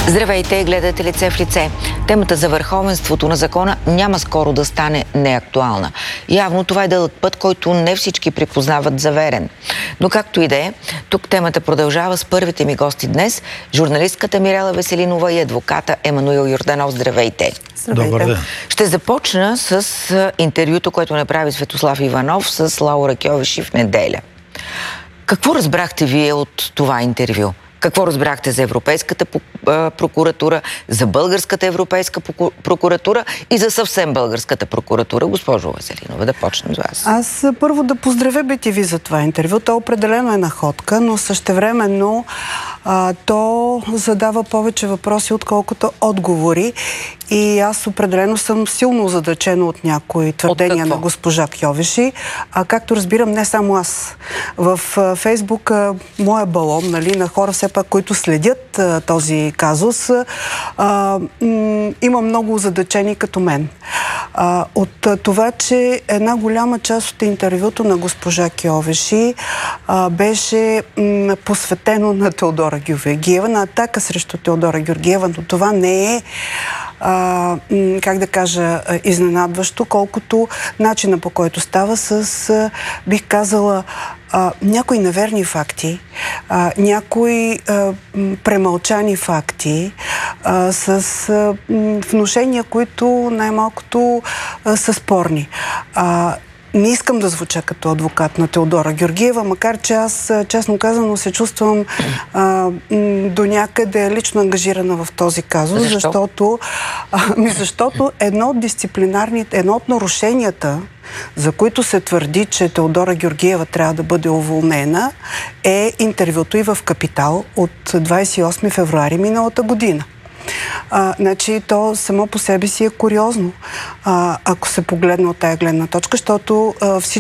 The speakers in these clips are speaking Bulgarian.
Здравейте, гледате Лице в лице. Темата за върховенството на закона няма скоро да стане неактуална. Явно това е дълъг път, който не всички припознават за верен. Но както и да е, тук темата продължава с първите ми гости днес. Журналистката Мирела Веселинова и адвоката Емануил Йорданов. Здравейте! Здравейте. Добър ден. Ще започна с интервюто, което направи Светослав Иванов с Лаура Кьовеши в неделя. Какво разбрахте вие от това интервю? Какво разбрахте за Европейската прокуратура, за Българската европейска прокуратура и за съвсем Българската прокуратура? Госпожо Веселинова, да почнем с вас. Аз първо да поздравя BTV за това интервю. То определено е находка, но същевременно то задава повече въпроси, отколкото отговори. И аз определено съм силно озадачена от някои твърдения на госпожа Кьовеши. Както разбирам, не само аз. В Фейсбук моя балон, на хора все пак, които следят този казус, има много озадачени като мен. От това, че една голяма част от интервюто на госпожа Кьовеши беше посветено на Теодора Георгиева, на атака срещу Теодора Георгиева, но това не е как да кажа, изненадващо, колкото начина, по който става с, бих казала, някои неверни факти, някои премълчани факти, с внушения, които най-малкото са спорни. Не искам да звуча като адвокат на Теодора Георгиева, макар че аз, честно казано, се чувствам до някъде лично ангажирана в този казус. Защо? Защото едно от нарушенията, за които се твърди, че Теодора Георгиева трябва да бъде уволнена, е интервюто и в Капитал от 28 февруари миналата година. Значи, то само по себе си е куриозно, ако се погледне от тая гледна точка, защото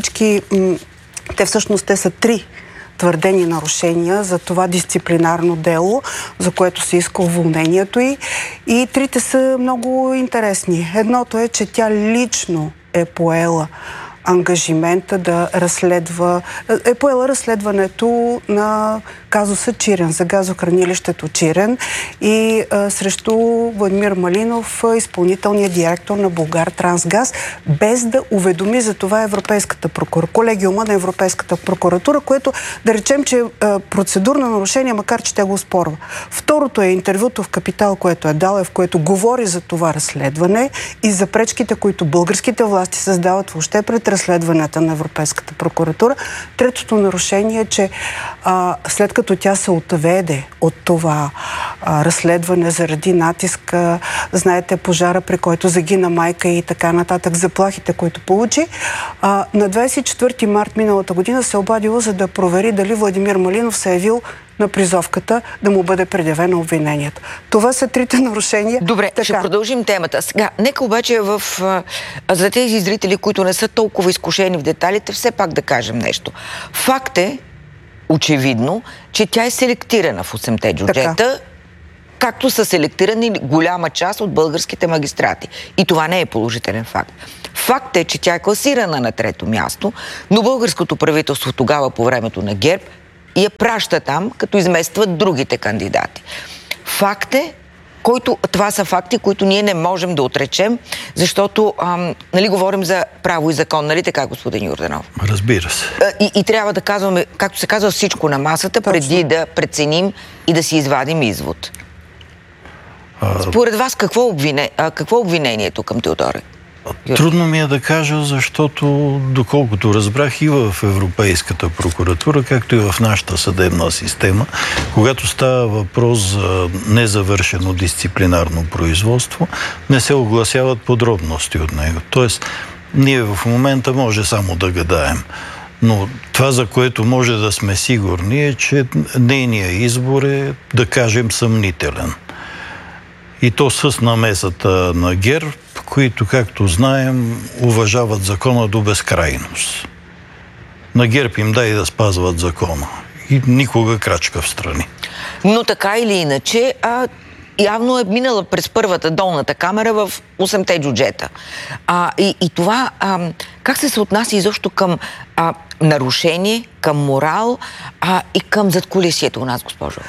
те всъщност са три твърдени нарушения за това дисциплинарно дело, за което се иска уволнението й. И трите са много интересни. Едното е, че тя лично е поела ангажимента да разследва, е поела разследването на казуса Чирен, за газохранилището Чирен и срещу Владимир Малинов, изпълнителният директор на Булгартрансгаз, без да уведоми за това Европейската прокуратура, колегиума на Европейската прокуратура, което да речем, че е процедурно нарушение, макар че тя го оспорва. Второто е интервюто в Капитал, което е дал, в което говори за това разследване и за пречките, които българските власти създават въобще пред разследванията на Европейската прокуратура. Третото нарушение е, че след като тя се отведе от това разследване заради натиска, знаете, пожара, при който загина майка и така нататък, заплахите, които получи, на 24 март миналата година се обадила, за да провери дали Владимир Малинов се е явил на призовката да му бъде предявено обвинението. Това са трите нарушения. Добре, ще продължим темата. Сега, нека обаче за тези зрители, които не са толкова изкушени в деталите, все пак да кажем нещо. Факт е, очевидно, че тя е селектирана в 8-те джуджета, както са селектирани голяма част от българските магистрати. И това не е положителен факт. Факт е, че тя е класирана на 3-то място, но българското правителство тогава по времето на ГЕРБ я праща там, като изместват другите кандидати. Факт е, това са факти, които ние не можем да отречем, защото говорим за право и закон, нали така, господин Йорданов? Разбира се. И трябва да казваме, както се казва, всичко на масата, преди да преценим и да си извадим извод. Според вас, какво е обвинението към Теодора? Трудно ми е да кажа, защото, доколкото разбрах, и в Европейската прокуратура, както и в нашата съдебна система, когато става въпрос за незавършено дисциплинарно производство, не се огласяват подробности от него. Тоест, ние в момента може само да гадаем. Но това, за което може да сме сигурни, е, че нейният избор е, да кажем, съмнителен. И то с намесата на ГЕРБ, които, както знаем, уважават закона до безкрайност. На ГЕРБ им дай да спазват закона. И никога крачка в страни. Но така или иначе, явно е минала през първата долната камера в 8-те джуджета. И това, как се отнася изобщо към нарушение, към морал и към задкулисието у нас, госпожо Веселинова?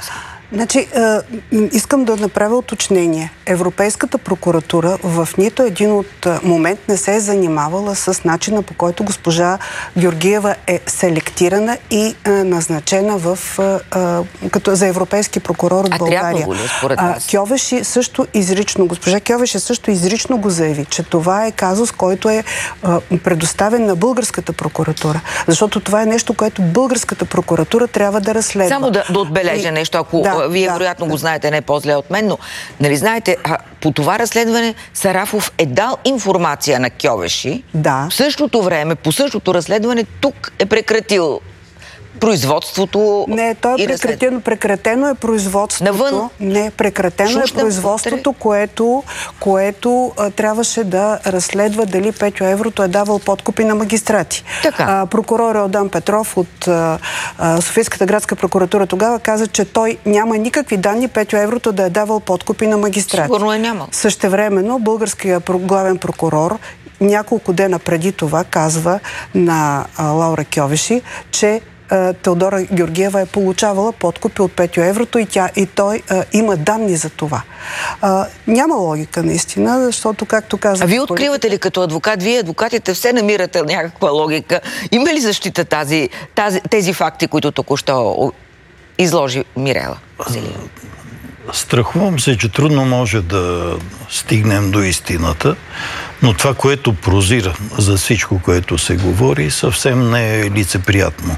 Значи, искам да направя уточнение. Европейската прокуратура в нито един от момент не се е занимавала с начина, по който госпожа Георгиева е селектирана и назначена като за европейски прокурор от България. Трябва ли, според вас? Кьовеши също изрично, госпожа Кьовеши също изрично го заяви, че това е казус, който е предоставен на българската прокуратура. Защото това е нещо, което българската прокуратура трябва да разследва. Само да отбележа нещо, ако вие вероятно го знаете не по-зле от мен, но нали знаете, по това разследване Сарафов е дал информация на Кьовеши. Да. В същото време, по същото разследване, тук е прекратил производството. Не, то е прекратено. Прекратено е производството. Навън? Не, прекратено е производството, което трябваше да разследва дали Петьо Еврото е давал подкупи на магистрати. Прокурор Елдан Петров от Софийската градска прокуратура тогава каза, че той няма никакви данни Петьо Еврото да е давал подкупи на магистрати. Сигурно е нямал. Същевременно българският главен прокурор няколко дена преди това казва на Лаура Кьовеши, че Теодора Георгиева е получавала подкупи от Петьо Еврото и той има данни за това. Няма логика наистина, защото, както казах... А вие откривате ли като адвокат? Вие, адвокатите, все намирате някаква логика. Има ли защита тези факти, които току-що изложи Мирела Василева? Страхувам се, че трудно може да стигнем до истината, но това, което прозира за всичко, което се говори, съвсем не е лицеприятно.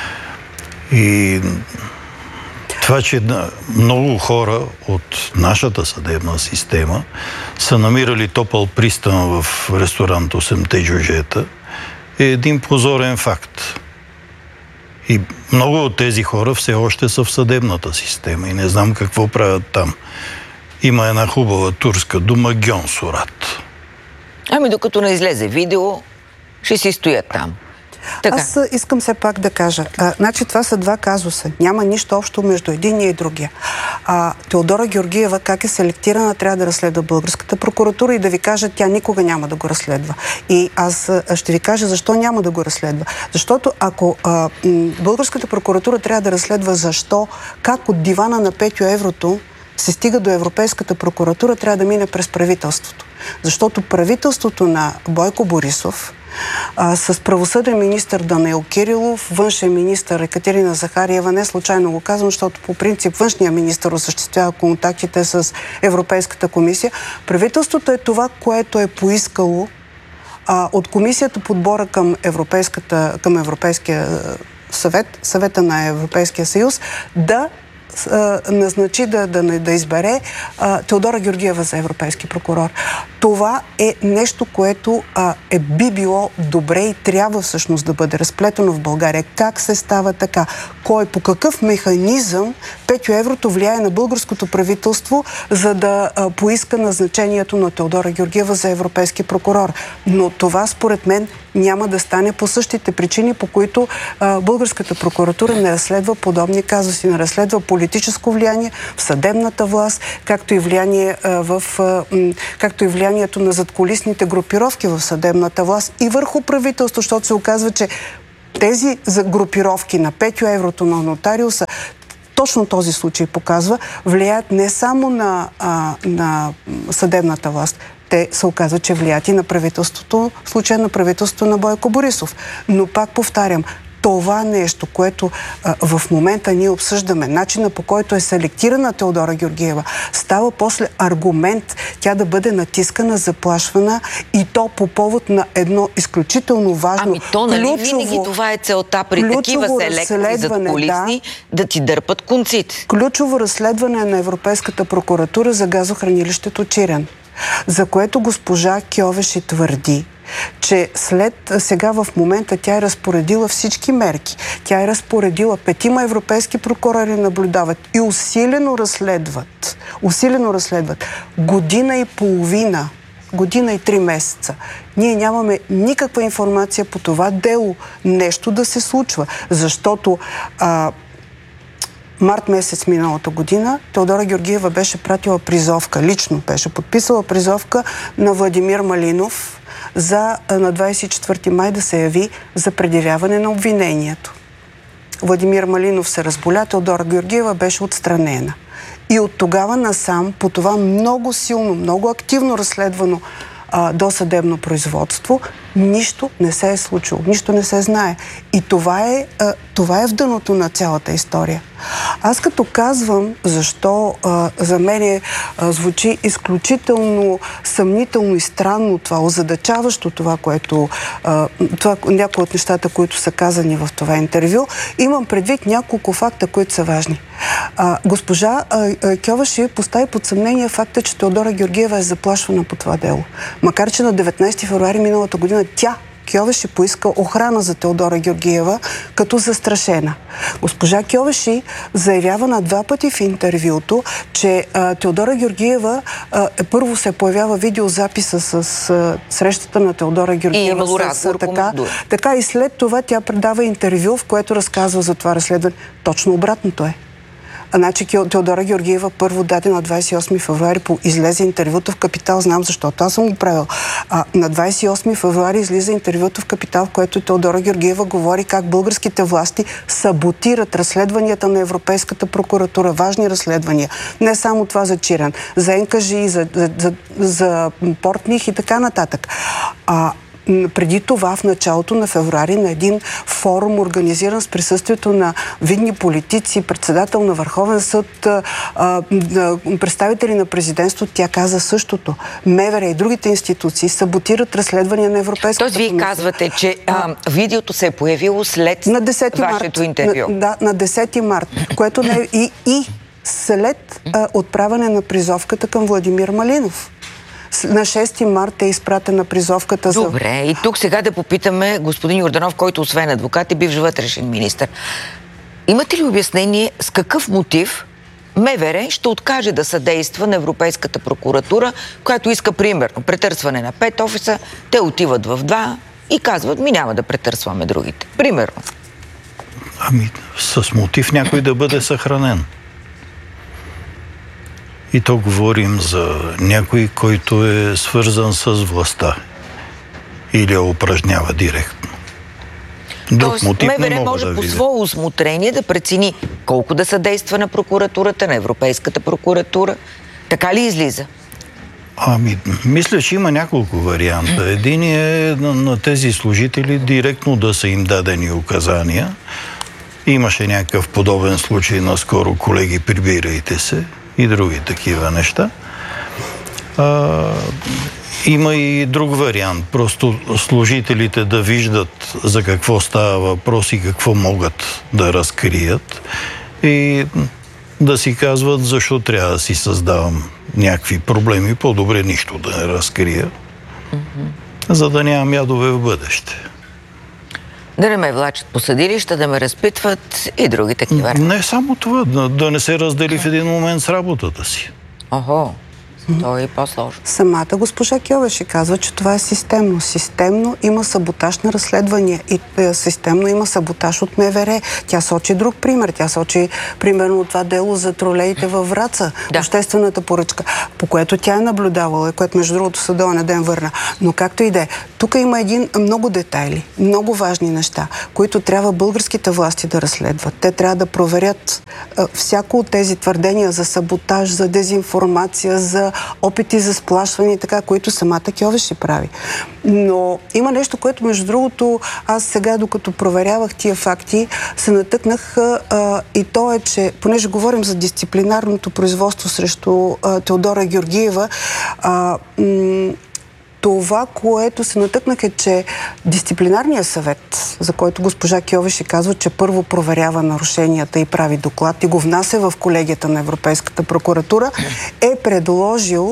И това, че много хора от нашата съдебна система са намирали топъл пристан в ресторант 8-те джуджета, е един позорен факт. И много от тези хора все още са в съдебната система и не знам какво правят там. Има една хубава турска дума гьонсурат. Ами докато не излезе видео, ще си стоят там. Така. Аз искам все пак да кажа. Значи това са два казуса. Няма нищо общо между единия и другия. Теодора Георгиева, как е селектирана, трябва да разследва българската прокуратура и да ви кажа, тя никога няма да го разследва. И аз ще ви кажа защо няма да го разследва. Защото ако българската прокуратура трябва да разследва как от дивана на Петьо Еврото се стига до Европейската прокуратура, трябва да мине през правителството. Защото правителството на Бойко Борисов с правосъден министър Данаил Кирилов, външен министър Екатерина Захариева, не случайно го казвам, защото по принцип външният министър осъществява контактите с Европейската комисия. Правителството е това, което е поискало от комисията подбора към Европейския съвета на Европейския съюз да назначи да избере Теодора Георгиева за европейски прокурор. Това е нещо, което би било добре и трябва всъщност да бъде разплетено в България. Как се става така? По какъв механизъм Петьо Еврото влияе на българското правителство, за да поиска назначението на Теодора Георгиева за европейски прокурор? Но това, според мен, няма да стане по същите причини, по които българската прокуратура не разследва подобни казуси, не разследва политическо влияние в съдебната власт, както и влиянието на задкулисните групировки в съдебната власт и върху правителство, защото се оказва, че тези групировки на Петьо Еврото, на нотариуса, точно този случай показва, влияят не само на съдебната власт. Те се оказва, че влияят и на правителството, в случая на правителството на Бойко Борисов. Но пак повтарям, това нещо, което в момента ние обсъждаме, начина по който е селектирана Теодора Георгиева, става после аргумент тя да бъде натискана, заплашвана и то по повод на едно изключително важно винаги това е целта при такива селектори задкулисни, да ти дърпат конците. Ключово разследване на Европейската прокуратура за газохранилището Чирен, за което госпожа Кьовеши твърди, че сега в момента тя е разпоредила всички мерки. Тя е разпоредила 5 европейски прокурори наблюдават и усилено разследват. Година и половина, година и 3 месеца. Ние нямаме никаква информация по това дело. Нещо да се случва. Защото март месец миналата година Теодора Георгиева беше пратила призовка, лично беше подписала призовка на Владимир Малинов на 24 май да се яви за предявяване на обвинението. Владимир Малинов се разболя, Теодора Георгиева беше отстранена. И от тогава насам, по това много силно, много активно разследвано досъдебно производство, нищо не се е случило, нищо не се знае. И това е в дъното на цялата история. Аз като казвам защо за мен звучи изключително съмнително и странно това, озадачаващо това, някои от нещата, които са казани в това интервю, имам предвид няколко факта, които са важни. Госпожа Кьовеши постави под съмнение факта, че Теодора Георгиева е заплашвана по това дело. Макар че на 19 февруари миналата година тя, Кьовеши, поиска охрана за Теодора Георгиева като застрашена. Госпожа Кьовеши заявява на 2 пъти в интервюто, че Теодора Георгиева първо се появява видеозаписа с срещата на Теодора Георгиева така и след това тя предава интервю, в което разказва за това разследване. Точно обратното е. Значи Теодора Георгиева първо даде на 28 февруари излезе интервюто в Капитал, знам защото аз съм го правил. На 28 февруари излиза интервюто в Капитал, в което Теодора Георгиева говори как българските власти саботират разследванията на Европейската прокуратура, важни разследвания. Не само това за Чирен, за НКЖИ, за Портних и така нататък. Преди това, в началото на февруари, на един форум, организиран с присъствието на видни политици, председател на Върховен съд, представители на президентството, тя каза същото. МВР и другите институции саботират разследвания на Европейската комисия. Тоест, вие казвате, че видеото се е появило след вашето интервю. Да, на 10 март, което не е и след отправяне на призовката към Владимир Малинов. На 6 марта е изпратена призовката за... Добре, и тук сега да попитаме господин Йорданов, който освен адвокат е бивш вътрешен министър. Имате ли обяснение с какъв мотив МВР ще откаже да съдейства на Европейската прокуратура, която иска, примерно, претърсване на 5 офиса, те отиват в 2 и казват, няма да претърсваме другите. Примерно. С мотив някой да бъде съхранен. И то говорим за някой, който е свързан с властта или я упражнява директно. Тоест, МВР може по свое усмотрение да прецени колко да съдейства на прокуратурата, на Европейската прокуратура. Така ли излиза? Мисля, че има няколко варианта. Един е на тези служители директно да са им дадени указания. Имаше някакъв подобен случай наскоро, колеги, прибирайте се. И други такива неща. Има и друг вариант. Просто служителите да виждат за какво става въпрос и какво могат да разкрият. И да си казват защо трябва да си създавам някакви проблеми. По-добре нищо да не разкрия. За да нямам ядове в бъдеще. Да не ме влачат по съдилища, да ме разпитват и други такива. Не само това, да не се раздели в един момент с работата си. Охо, то е по-сложно. Самата госпожа Кьовеши казва, че това е системно. Системно има саботаж на разследвания и системно има саботаж от МВР. Тя сочи друг пример. Тя сочи примерно това дело за тролеите във Враца, обществената поръчка, по което тя е наблюдавала, което между другото съда на ден върна. Но както и да е, тук има много детайли, много важни неща, които трябва българските власти да разследват. Те трябва да проверят всяко от тези твърдения за саботаж, за дезинформация, за опити за сплашване и така, които самата Кьовеши прави. Но има нещо, което между другото аз сега, докато проверявах тия факти, се натъкнах и то е, че понеже говорим за дисциплинарното производство срещу Теодора Георгиева, това, което се натъкнах е, че дисциплинарният съвет, за който госпожа Кьовеши казва, че първо проверява нарушенията и прави доклад и го внася в колегията на Европейската прокуратура, е предложил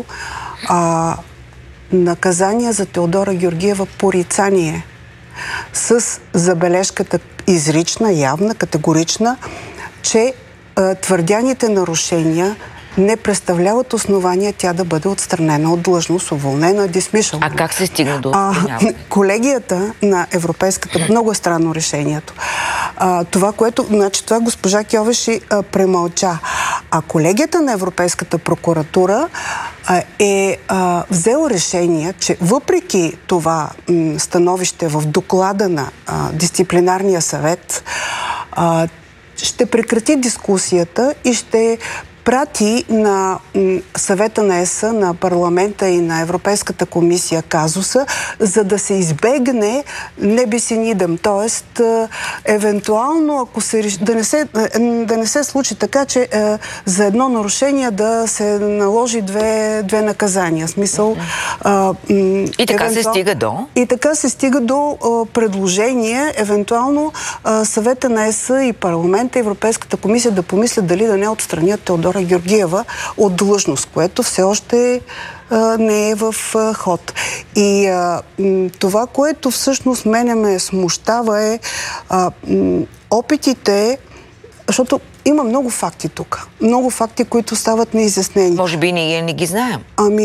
наказание за Теодора Георгиева порицание с забележката изрична, явна, категорична, че твърдяните нарушения не представляват основания тя да бъде отстранена от длъжност, уволнена, дисмишъл. А как се стигна до отстраняване? Колегията на Европейската, много е странно решението. Това госпожа Кьовеши премълча. А колегията на Европейската прокуратура е взел решение, че въпреки това становище в доклада на дисциплинарния съвет, ще прекрати дискусията и ще прати на съвета на ЕС, на парламента и на Европейската комисия казуса, за да се избегне небисенидъм. Тоест, евентуално, ако да не се случи така, че за едно нарушение да се наложи две наказания. Смисъл... И така се стига до? И така се стига до предложение, евентуално съвета на ЕС и парламента, Европейската комисия да помислят дали да не отстранят Теодора Георгиева от длъжност, което все още не е в ход. И това, което всъщност мене ме смущава е опитите, защото има много факти тук. Много факти, които стават неизяснени. Може би ние не ги знаем.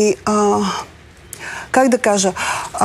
Как да кажа?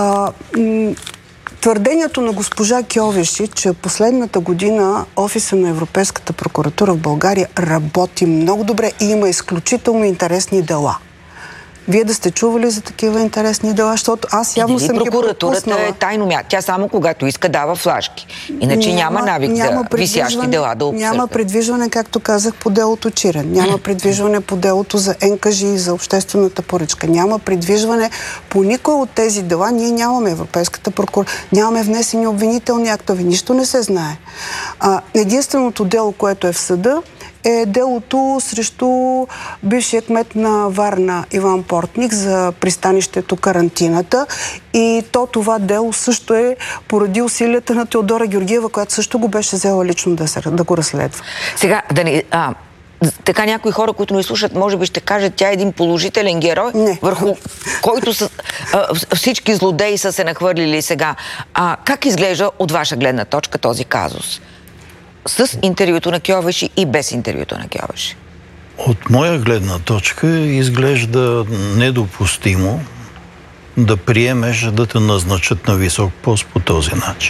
Твърдението на госпожа Кьовеши, че последната година офиса на Европейската прокуратура в България работи много добре и има изключително интересни дела. Вие да сте чували за такива интересни дела, защото аз явно съм ги пропуснала. Прокуратурата е тайно място. Тя само когато иска дава флашки. Иначе няма навик за висящи дела да обсъжда. Няма придвижване, както казах, по делото Чирен. Няма придвижване по делото за НКЖ и за обществената поръчка. Няма придвижване по никой от тези дела. Ние нямаме Европейската прокуратура. Нямаме внесени обвинителни актове. Нищо не се знае. Единственото дело, което е в съда, е делото срещу бившия кмет на Варна Иван Портник за пристанището Карантината. И това дело също е поради усилията на Теодора Георгиева, която също го беше взела лично да го разследва. Сега, така някои хора, които ни слушат, може би ще кажат, тя е един положителен герой, върху който всички злодеи са се нахвърлили сега. Как изглежда от ваша гледна точка този казус? С интервюто на Кьовеши и без интервюто на Кьовеши? От моя гледна точка изглежда недопустимо да приемеш да те назначат на висок пост по този начин.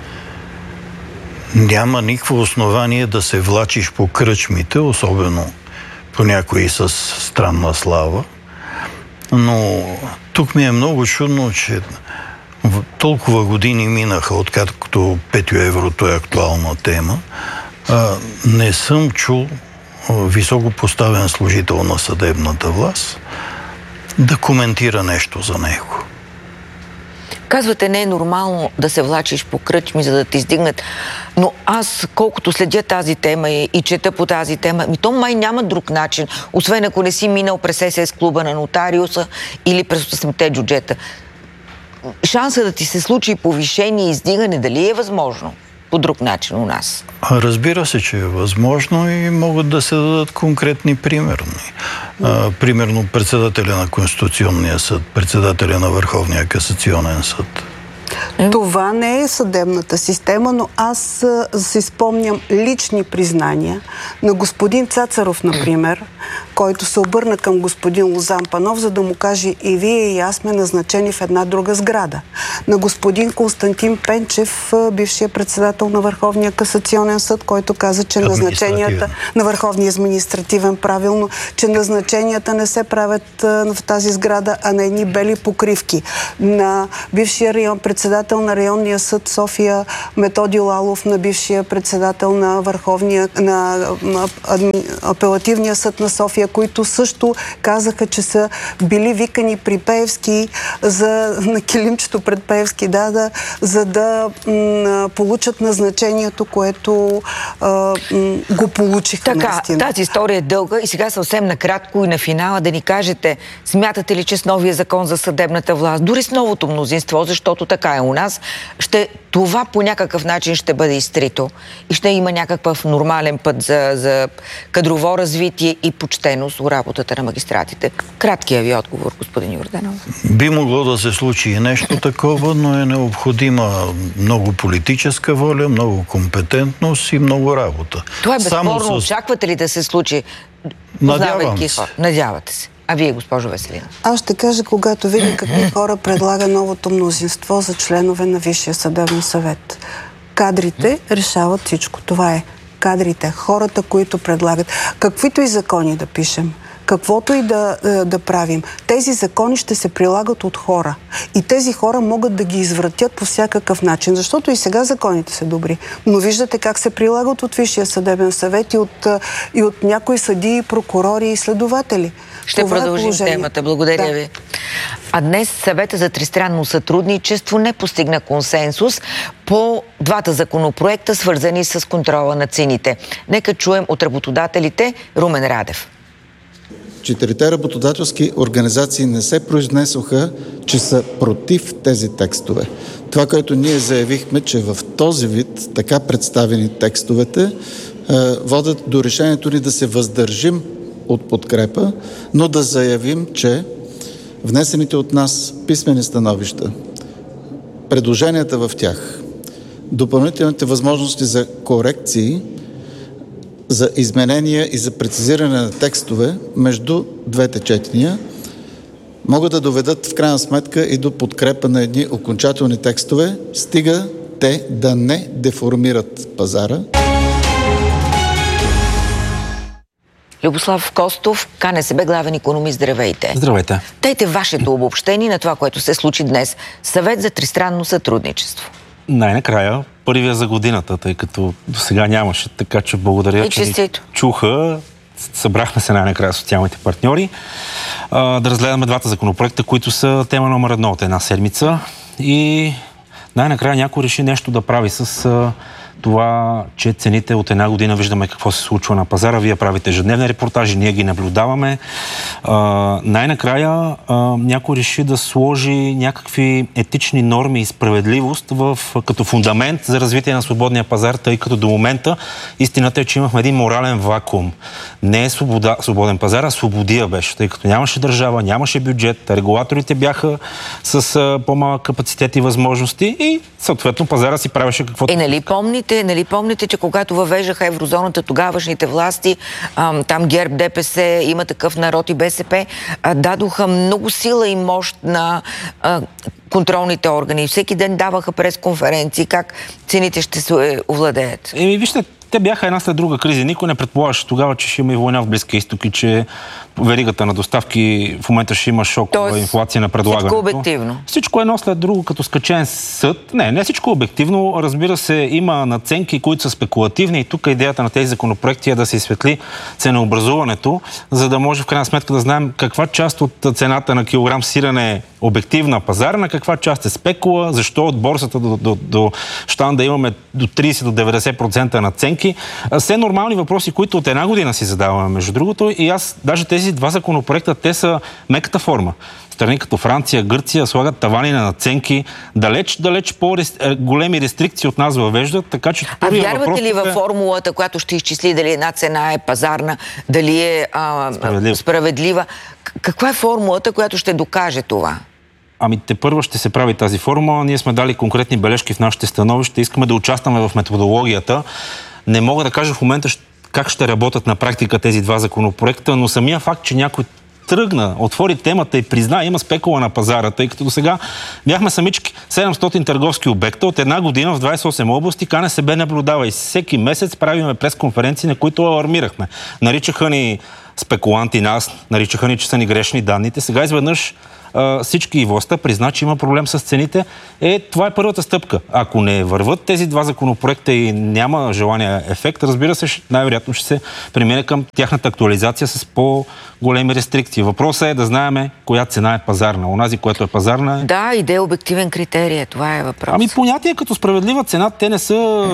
Няма никакво основание да се влачиш по кръчмите, особено по някои с странна слава. Но тук ми е много чудно, че толкова години минаха, откакто Петю Еврото е актуална тема. Не съм чул високо поставен служител на съдебната власт да коментира нещо за него. Казвате, не е нормално да се влачиш по кръчми, за да те издигнат. Но аз, колкото следя тази тема и чета по тази тема, то май няма друг начин, освен ако не си минал през СС клуба на нотариуса или през 8-те джуджета. Шанса да ти се случи повишение и издигане, дали е възможно по друг начин у нас? Разбира се, че е възможно и могат да се дадат конкретни примери. Примерно председателя на Конституционния съд, председателя на Върховния касационен съд. Това не е съдебната система, но аз си спомням лични признания на господин Цацаров, например, който се обърна към господин Лозан Панов, за да му каже: и вие и аз сме назначени в една друга сграда. На господин Константин Пенчев, бившия председател на Върховния касационен съд, който каза, че назначенията на Върховния административен, правилно, че назначенията не се правят в тази сграда, а на едни бели покривки. На бившия председател на районния съд София Методи Лалов, на бившия председател на апелативния съд на София, които също казаха, че са били викани при Пеевски на килимчето пред Пеевски, за да получат назначението, което го получиха. Така, тази история е дълга и сега съвсем накратко и на финала да ни кажете, смятате ли, че с новия закон за съдебната власт, дори с новото мнозинство, защото така е у нас, това по някакъв начин ще бъде изтрито и ще има някакъв нормален път за кадрово развитие и почтеност у работата на магистратите? Краткият ви отговор, господин Йорданов. Би могло да се случи и нещо такова, но е необходима много политическа воля, много компетентност и много работа. Това е безспорно. Очаквате ли да се случи? Надявате се. А вие, госпожо Веселина? Аз ще кажа, когато видя какви хора предлага новото мнозинство за членове на Висшия съдебен съвет. Кадрите решават всичко. Това е кадрите, хората, които предлагат. Каквито и закони да пишем, каквото и да правим, тези закони ще се прилагат от хора. И тези хора могат да ги извратят по всякакъв начин, защото и сега законите са добри. Но виждате как се прилагат от Висшия съдебен съвет и от някои съдии, прокурори и следователи. Ще продължим темата. Благодаря ви. А днес Съвета за тристранно сътрудничество не постигна консенсус по двата законопроекта, свързани с контрола на цените. Нека чуем от работодателите Румен Радев. 4 работодателски организации не се произнесоха, че са против тези текстове. Това, което ние заявихме, че в този вид, така представени текстовете, водят до решението ни да се въздържим от подкрепа, но да заявим, че внесените от нас писмени становища, предложенията в тях, допълнителните възможности за корекции, за изменения и за прецизиране на текстове между двете четения могат да доведат в крайна сметка и до подкрепа на едни окончателни текстове, стига те да не деформират пазара. Любослав Костов, КНСБ, главен икономист, здравейте. Здравейте. Дайте вашето обобщение на това, което се случи днес. Съвет за тристранно сътрудничество. Най-накрая, първия за годината, тъй като до сега нямаше, така че благодаря, че ни чуха. Събрахме се най-накрая социалните партньори да разгледаме двата законопроекта, които са тема номер 1 от една седмица. И най-накрая някой реши нещо да прави с това, че цените от една година виждаме какво се случва на пазара. Вие правите ежедневни репортажи, ние ги наблюдаваме. Най-накрая някой реши да сложи някакви етични норми и справедливост като фундамент за развитие на свободния пазар, тъй като до момента истината е, че имахме един морален вакуум. Не е свободен пазар, а свободия беше, тъй като нямаше държава, нямаше бюджет, регулаторите бяха с по-малък капацитет и възможности и съответно пазара си правеше каквото... Нали помните, че когато въвеждаха еврозоната, тогавашните власти, там ГЕРБ, ДПС, Има такъв народ и БСП, дадоха много сила и мощ на контролните органи. Всеки ден даваха пресконференции как цените ще се овладеят. Вижте, те бяха една след друга криза. Никой не предполагаше тогава, че ще има и война в Близкия изток и че веригата на доставки в момента ще има шокова инфлация на предлагането. Всичко обективно. Всичко едно след друго като скачен съд. Не всичко обективно. Разбира се, има надценки, които са спекулативни и тук идеята на тези законопроекти е да се изсветли ценообразуването, за да може в крайна сметка да знаем каква част от цената на килограм сирене е обективна пазарна, каква част е спекула, защо от борсата до щанда имаме до 30 до 90% надценки. Все нормални въпроси, които от една година си задаваме, между другото, и аз даже тези два законопроекта, те са меката форма. Страни като Франция, Гърция слагат тавани на надценки, далеч по-големи рестрикции от нас въвеждат, така че... А вярвате ли във формулата, която ще изчисли дали една цена е пазарна, дали е справедлива? Каква е формулата, която ще докаже това? Ами тепърва ще се прави тази формула. Ние сме дали конкретни бележки в нашите становища. Искаме да участваме в методологията. Не мога да кажа в момента как ще работят на практика тези два законопроекта, но самия факт, че някой отвори темата и призна, има спекула на пазара, тъй като до сега бяхме самички 700 търговски обекта от една година в 28 области, КНСБ наблюдава и всеки месец правиме пресконференции, на които алармирахме. Наричаха ни спекуланти нас, наричаха ни, че са ни грешни данните. Сега изведнъж всички и властта призна, че има проблем с цените. Това е първата стъпка. Ако не върват тези два законопроекта и няма желания ефект, разбира се, най-вероятно ще се премине към тяхната актуализация с по-големи рестрикции. Въпросът е да знаеме коя цена е пазарна. Онази, което е пазарна... Да, и да е обективен критерий. Това е въпрос. Ами понятия като справедлива цена, те не са...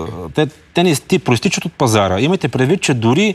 Те не проистичат от пазара. Имайте предвид, че дори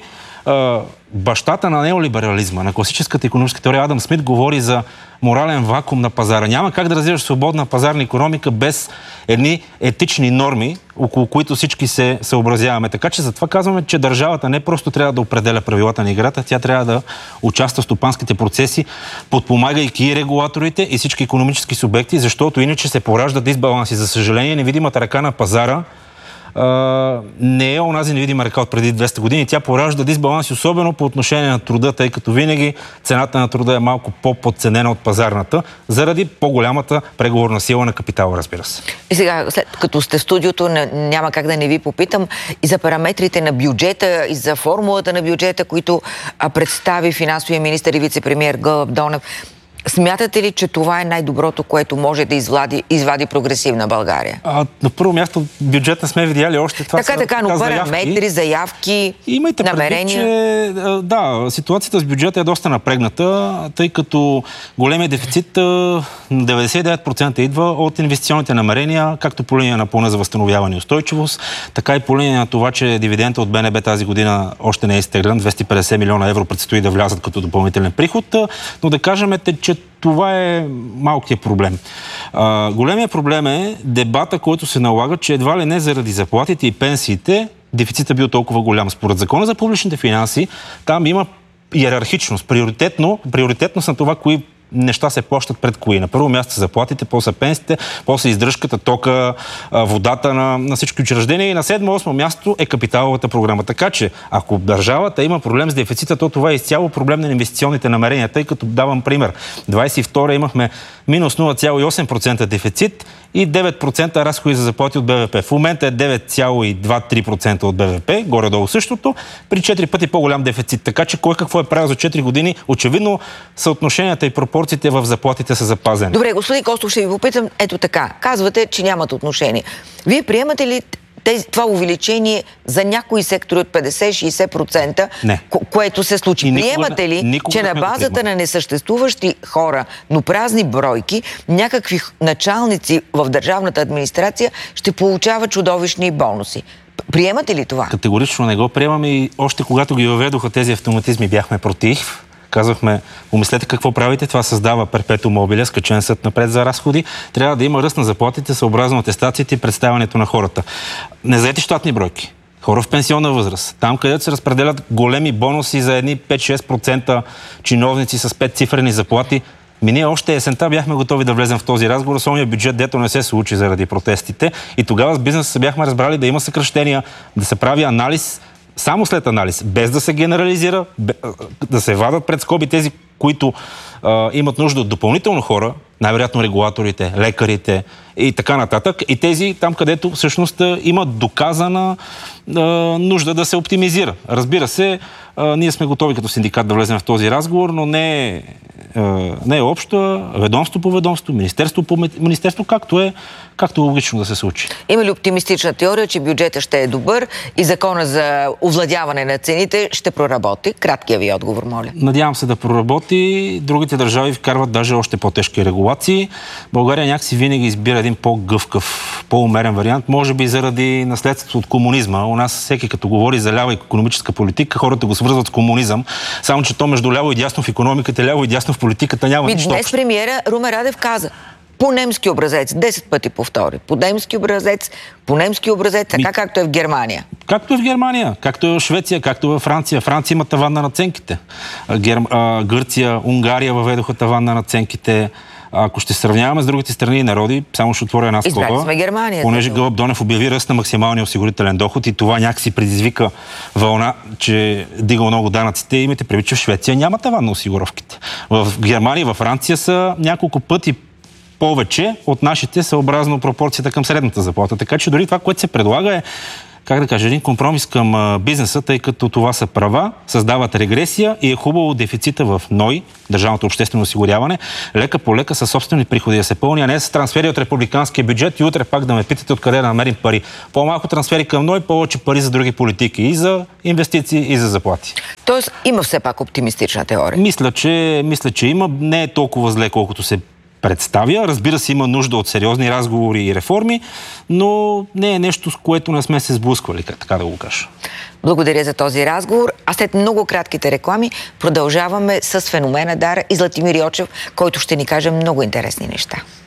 бащата на неолиберализма, на класическата икономическа теория Адам Смит говори за морален вакуум на пазара. Няма как да развиваш свободна пазарна икономика без едни етични норми, около които всички се съобразяваме. Така че затова казваме, че държавата не просто трябва да определя правилата на играта, тя трябва да участва в стопанските процеси, подпомагайки и регулаторите и всички икономически субекти, защото иначе се пораждат дисбаланси. За съжаление, невидимата ръка на пазара не е онази невидима река от преди 200 години. Тя поражда дисбаланси, особено по отношение на труда, тъй като винаги цената на труда е малко по-подценена от пазарната, заради по-голямата преговорна сила на капитала, разбира се. И сега, след като сте в студиото, няма как да не ви попитам и за параметрите на бюджета, и за формулата на бюджета, които представи финансовия министър и вице-премиер Гълъб Донев. Смятате ли, че това е най-доброто, което може да извади прогресивна България? На първо място бюджет не сме видяли още. Това така, но параметри, заявки, имайте намерения. Предвид, че ситуацията с бюджета е доста напрегната, тъй като големия дефицит 99% идва от инвестиционните намерения, както по линия на плана за възстановяване и устойчивост, така и по линия на това, че дивидента от БНБ тази година още не е изтеглен. 250 милиона евро предстои да влязат като допълнителен приход, но да кажем, че това е малкият проблем. Големият проблем е дебата, който се налага, че едва ли не заради заплатите и пенсиите дефицитът бил толкова голям. Според Закона за публичните финанси, там има иерархичност, приоритетност на това, кои неща се плащат пред кои. На първо място са заплатите, после пенсиите, после издръжката, тока, водата на всички учреждения и на 7-8 място е капиталовата програма. Така че, ако държавата има проблем с дефицита, то това е изцяло проблем на инвестиционните намерения. Тъй като давам пример, 22 имахме минус 0,8% дефицит и 9% разходи за заплати от БВП. В момента е 9,2-3% от БВП, горе-долу същото, при 4 пъти по-голям дефицит. Така че кой какво е правил за 4 години, очевидно съотношенията и пропорциите в заплатите са запазени. Добре, господин Костов, ще ви попитам, ето така. Казвате, че нямат отношение. Вие приемате ли това увеличение за някои сектори от 50-60%, което се случи? Приемате ли, че на базата на несъществуващи хора, но празни бройки, някакви началници в държавната администрация ще получават чудовищни бонуси? Приемате ли това? Категорично не го приемаме и още когато ги въведоха тези автоматизми бяхме против. Казвахме, помислете какво правите, това създава перпетуум мобиле, скачен съд напред за разходи. Трябва да има ръст на заплатите съобразно атестациите и представянето на хората. Незаети щатни бройки. Хора в пенсионна възраст. Там, където се разпределят големи бонуси за едни 5-6% чиновници с 5 цифрени заплати. Ние още есента бяхме готови да влезем в този разговор. Основният бюджет, дето не се случи заради протестите. И тогава с бизнеса бяхме разбрали да има съкращения, да се прави анализ, само след анализ, без да се генерализира, да се вадат пред скоби тези, които имат нужда от допълнително хора, най-вероятно регулаторите, лекарите и така нататък. И тези там, където всъщност имат доказана нужда да се оптимизира. Разбира се, ние сме готови като синдикат да влезем в този разговор, но не е общо, ведомство по ведомство, министерство по министерство, както е логично да се случи. Има ли оптимистична теория, че бюджетът ще е добър и закона за овладяване на цените ще проработи? Краткия ви отговор, моля. Надявам се да проработи. Другите държави вкарват даже още по-тежки регулации. България някакси винаги избира един по-гъвкав, по-умерен вариант, може би заради наследството от комунизма. У нас всеки като говори за лява икономическа политика, хората го свързват с комунизъм. Само че то между ляво и дясно в икономиката, ляво и дясно в политиката няма нищо общо. Днес премиера Румен Радев каза: по немски образец, 10 пъти повтори. По немски образец, така както е в Германия. Както е в Германия, както е в Швеция, както е във Франция. Франция има таван на надценките. Гърция, Унгария въведоха таван на надценките. Ако ще сравняваме с другите страни и народи, само ще отворя една скоба. Понеже Гълъб Донев обяви ръст на максималния осигурителен доход и това някакси предизвика вълна, че дига много данъците. Имайте предвид, че в Швеция няма таван на осигуровките. В Германия и във Франция са няколко пъти повече от нашите, съобразно пропорцията към средната заплата. Така че дори това, което се предлага е, как да кажа, един компромис към бизнеса, тъй като това са права, създават регресия и е хубаво дефицита в НОИ, Държавното обществено осигуряване, лека по лека със собствени приходи да се пълни, а не с трансфери от републиканския бюджет и утре пак да ме питате откъде да намерим пари. По-малко трансфери към НОИ, повече пари за други политики, и за инвестиции, и за заплати. Тоест има все пак оптимистична теория. Мисля, че има. Не е толкова зле, колкото се представя. Разбира се, има нужда от сериозни разговори и реформи, но не е нещо, с което не сме се сблъсквали, така да го кажа. Благодаря за този разговор. А след много кратките реклами продължаваме с феномена Дара и Златимир Йочев, който ще ни каже много интересни неща.